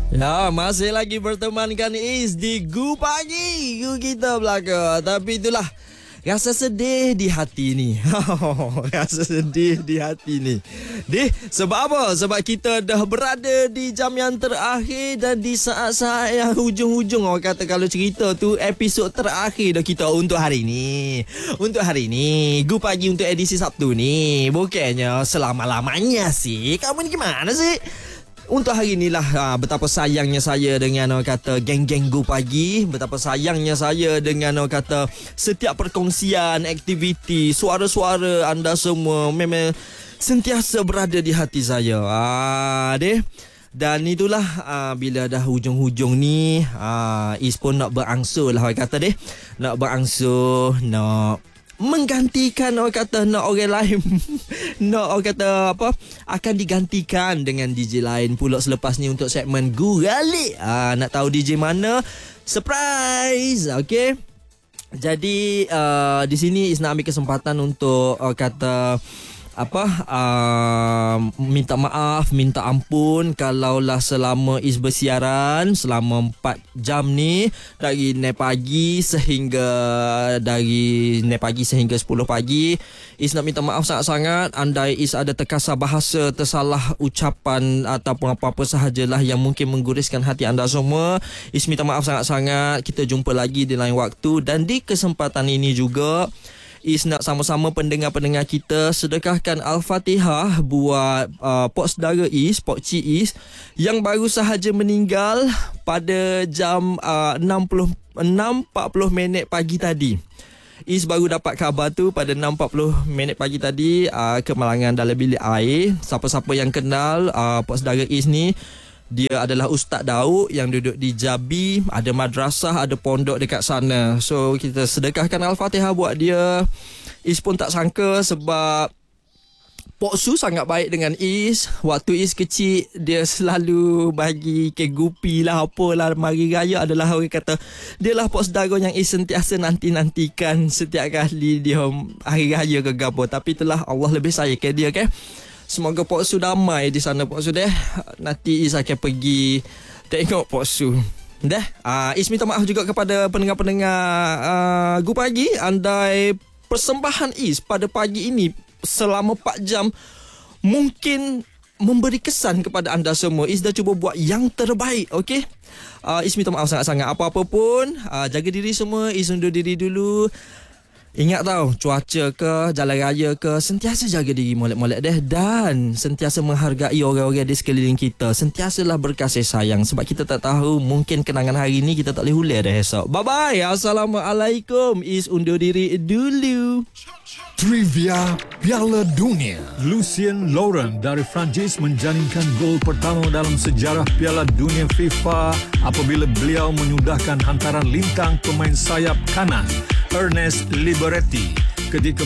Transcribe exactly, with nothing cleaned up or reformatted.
Ya, masih lagi bertemankan Is di Gu Pagi. Gu kita belaka. Tapi itulah, rasa sedih di hati ni. Rasa sedih di hati ni. Dih, sebab apa? Sebab kita dah berada di jam yang terakhir dan di saat-saat yang hujung-hujung. Orang kata kalau cerita tu episod terakhir dah kita untuk hari ni. Untuk hari ni, Gu Pagi untuk edisi Sabtu ni. Bukannya selama-lamanya sih. Kamu ni gimana sih? Untuk hari inilah ha, betapa sayangnya saya dengan orang kata geng-geng Gu Pagi. Betapa sayangnya saya dengan orang kata setiap perkongsian, aktiviti, suara-suara anda semua memang sentiasa berada di hati saya. Ah, deh. Dan itulah uh, bila dah hujung-hujung ni uh, Is pun nak berangsur lah orang kata deh. Nak berangsur, nak menggantikan orang kata nak orang lain nak orang kata apa akan digantikan dengan D J lain pula selepas ni untuk segmen Guralik. Ah, nak tahu D J mana? Surprise. Okey. Jadi uh, di sini Is nak ambil kesempatan untuk uh, kata apa uh, minta maaf, minta ampun kalaulah selama Is bersiaran selama empat jam ni dari enam pagi sehingga dari enam pagi sehingga sepuluh pagi. Is nak minta maaf sangat-sangat andai Is ada terkasar bahasa, tersalah ucapan ataupun apa-apa sahajalah yang mungkin mengguriskan hati anda semua. Is minta maaf sangat-sangat. Kita jumpa lagi di lain waktu dan di kesempatan ini juga Is nak sama-sama pendengar-pendengar kita sedekahkan Al-Fatihah buat uh, Pok Saudara Is, Pok Cik Is yang baru sahaja meninggal pada jam uh, enam empat puluh minit pagi tadi. Is baru dapat khabar tu pada enam empat puluh minit pagi tadi, uh, kemalangan dalam bilik air. Siapa-siapa yang kenal uh, Pok Saudara Is ni, dia adalah Ustaz Daud yang duduk di Jabi. Ada madrasah, ada pondok dekat sana. So kita sedekahkan Al-Fatihah buat dia. Is pun tak sangka sebab Pok Su sangat baik dengan Is. Waktu Is kecil, dia selalu bagi kegupi lah apalah. Mari raya adalah orang kata dia lah Pok Saudara yang Is sentiasa nanti-nantikan setiap kali dia hari raya ke gapo. Tapi itulah Allah lebih sayang ke dia ke. Semoga Pok Su damai di sana Pok Su deh. Nanti Is akan pergi tengok Pok Su. Dah. Uh, Is minta maaf juga kepada pendengar-pendengar uh, Gu Pagi. Andai persembahan Is pada pagi ini selama empat jam mungkin memberi kesan kepada anda semua. Is dah cuba buat yang terbaik. Okey. Uh, Is minta maaf sangat-sangat. Apa-apa pun uh, jaga diri semua. Is undur diri dulu. Ingat tau, cuaca ke, jalan raya ke, sentiasa jaga diri molek-molek deh. Dan sentiasa menghargai orang-orang di sekeliling kita. Sentiasalah berkasih sayang. Sebab kita tak tahu, mungkin kenangan hari ni kita tak boleh hulir dah esok. Bye-bye. Assalamualaikum. Is undur diri dulu. Trivia Piala Dunia. Lucien Laurent dari Perancis menjaringkan gol pertama dalam sejarah Piala Dunia FIFA apabila beliau menyudahkan hantaran lintang pemain sayap kanan Ernest Liberetti ketika